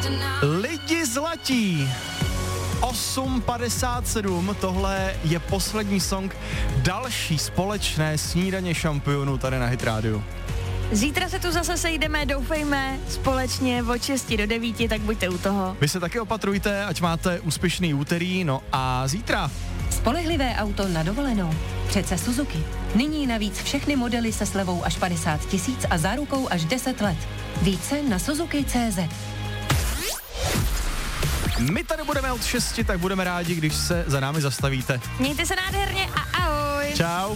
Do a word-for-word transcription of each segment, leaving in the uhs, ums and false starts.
Lidi zlatí. osm padesát sedm, tohle je poslední song další společné snídaně šampionů tady na Hit Radio. Zítra se tu zase sejdeme, doufejme, společně od šesti do devíti, tak buďte u toho. Vy se taky opatrujte, ať máte úspěšný úterý, no a zítra. Spolehlivé auto na dovolenou. Přece Suzuki. Nyní navíc všechny modely se slevou až padesát tisíc a zárukou až deset let. Více na Suzuki tečka cé zet. My tady budeme od šesti, tak budeme rádi, když se za námi zastavíte. Mějte se nádherně a ahoj. Čau.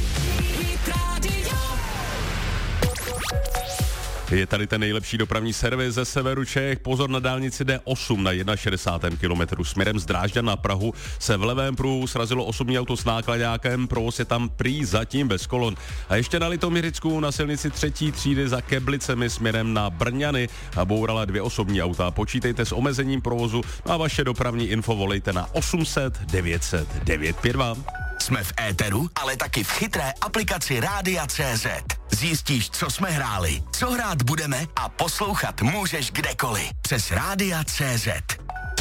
Je tady ten nejlepší dopravní servis ze severu Čech. Pozor, na dálnici D osm na šedesát jedna kilometrů směrem z Drážďan na Prahu se v levém pruhu srazilo osobní auto s nákladákem, provoz je tam prý zatím bez kolon. A ještě na Litoměřicku na silnici třetí třídy za Keblicemi směrem na Brňany a bourala dvě osobní auta. Počítejte s omezením provozu a vaše dopravní info volejte na osm set devět set devět pět dva. Jsme v éteru, ale taky v chytré aplikaci Rádia tečka cé zet. Zjistíš, co jsme hráli, co hrát budeme a poslouchat můžeš kdekoliv. Přes Rádia tečka cé zet.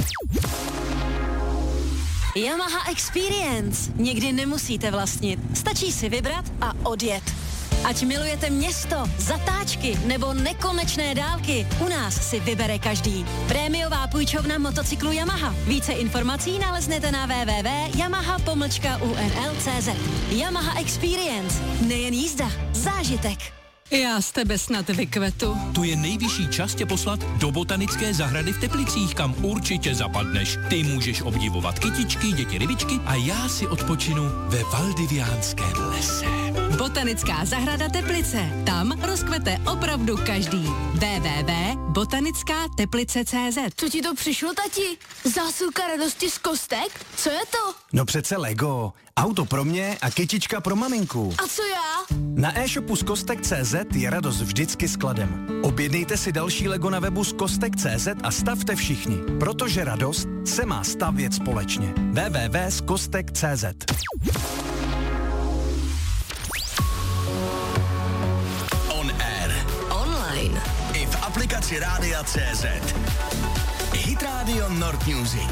Yamaha Experience. Někdy nemusíte vlastnit. Stačí si vybrat a odjet. Ať milujete město, zatáčky nebo nekonečné dálky, u nás si vybere každý. Prémiová půjčovna motocyklu Yamaha. Více informací naleznete na w w w tečka yamaha pomlčka u n l tečka cé zet. Yamaha Experience. Nejen jízda, zážitek. Já z tebe snad vykvetu. To je nejvyšší čas tě poslat do botanické zahrady v Teplicích, kam určitě zapadneš. Ty můžeš obdivovat kytičky, děti rybičky a já si odpočinu ve Valdiviánském lese. Botanická zahrada Teplice. Tam rozkvete opravdu každý. w w w tečka botanická teplice tečka cé zet. Co ti to přišlo, tati? Zásilka radosti z kostek? Co je to? No přece Lego. Auto pro mě a kytička pro maminku. A co já? Na e-shopu z kostek tečka cé zet je radost vždycky skladem. Objednejte si další Lego na webu z kostek tečka cé zet a stavte všichni, protože radost se má stavět společně. w w w tečka z kostek tečka cé zet. On air. Online. I v aplikaci Rádia tečka cé zet. Hit Radio Nord Music.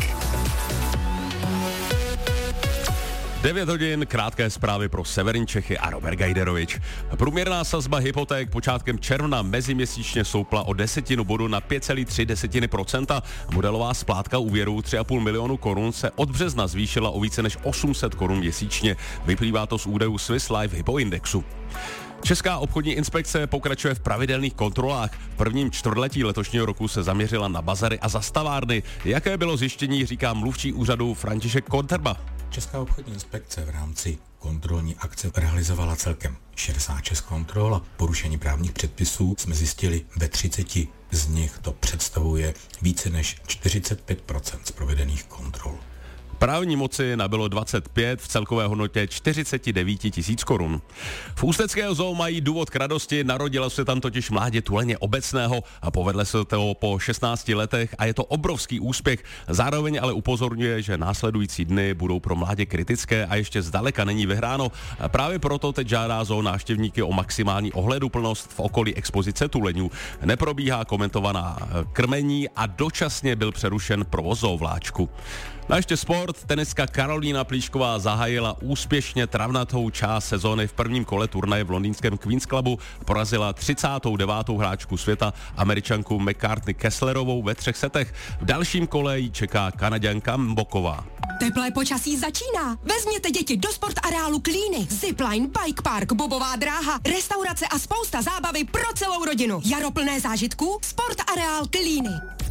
devět hodin, krátké zprávy pro severní Čechy a Robert Gajderovič. Průměrná sazba hypoték počátkem června meziměsíčně stoupla o desetinu bodu na pět celá tři desetiny procenta. Modelová splátka úvěru tři a půl milionu korun se od března zvýšila o více než osm set korun měsíčně. Vyplývá to z údajů Swiss Life Hypo Indexu. Česká obchodní inspekce pokračuje v pravidelných kontrolách. V prvním čtvrtletí letošního roku se zaměřila na bazary a zastavárny. Jaké bylo zjištění, říká mluvčí úřadu František Kontrba. Česká obchodní inspekce v rámci kontrolní akce realizovala celkem šedesát šest kontrol a porušení právních předpisů jsme zjistili ve třiceti z nich. To představuje více než čtyřicet pět procent z provedených kontrol. Právní moci nabylo dvacet pět v celkové hodnotě čtyřicet devět tisíc korun. V ústeckého zoo mají důvod k radosti, narodila se tam totiž mládě tuleně obecného a povedle se to po šestnácti letech a je to obrovský úspěch. Zároveň ale upozorňuje, že následující dny budou pro mládě kritické a ještě zdaleka není vyhráno. A právě proto teď žádá zoo návštěvníky o maximální ohleduplnost v okolí expozice tuleňů. Neprobíhá komentovaná krmení a dočasně byl přerušen provoz zoovláčku. No a ještě sport. Tenistka Karolína Plíšková zahájila úspěšně travnatou část sezóny v prvním kole turnaje v londýnském Queen's Clubu. Porazila třicátou devátou hráčku světa, Američanku McCartney Kesslerovou ve třech setech. V dalším kole jí čeká Kanaďanka Mboková. Teplé počasí začíná. Vezměte děti do sport areálu Klíny. Zipline, bike park, bobová dráha, restaurace a spousta zábavy pro celou rodinu. Jaro plné zážitků, sport areál Klíny.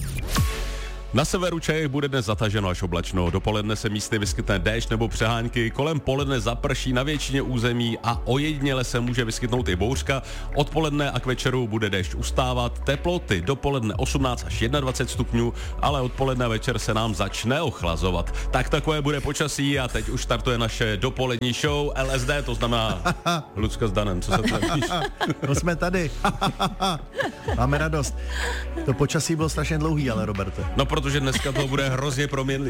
Na severu Čech bude dnes zataženo až oblačno. Dopoledne se místy vyskytne déšť nebo přehánky, kolem poledne zaprší na většině území a ojediněle se může vyskytnout i bouřka. Odpoledne a k večeru bude déšť ustávat, teploty dopoledne osmnáct až dvacet jedna stupňů, ale odpoledne a večer se nám začne ochlazovat. Tak takové bude počasí a teď už startuje naše dopolední show L S D, to znamená Lucka s Danem, co se tlemíš? No jsme tady. Máme radost. To počasí bylo strašně dlouhý, ale Roberte. No protože dneska to bude hrozně proměnlivý.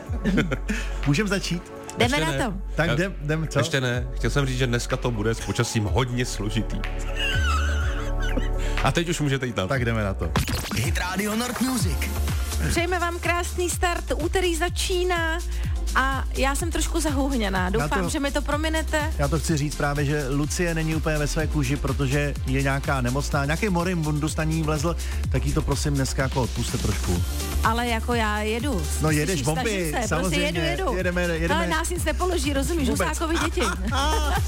Můžeme začít? Jdeme na to. Tak jdem, jdem, co? Ještě ne. Chtěl jsem říct, že dneska to bude s počasím hodně složitý. A teď už můžete jít na to. Tak jdeme na to. Hit Radio Nord Music. Přejeme vám krásný start, úterý začíná a já jsem trošku zahuhněná. Doufám, to, že mi to prominete. Já to chci říct právě, že Lucie není úplně ve své kůži, protože je nějaká nemocná, nějaký morimbundus na ní vlezl, tak jí to prosím dneska jako odpuste trošku. Ale jako já jedu. No jedeš Slyšíš, bomby, snažím se, samozřejmě, prostě jedu, jedu. jedeme, jedeme. Ale nás nic nepoloží, rozumíš, Husákovi děti.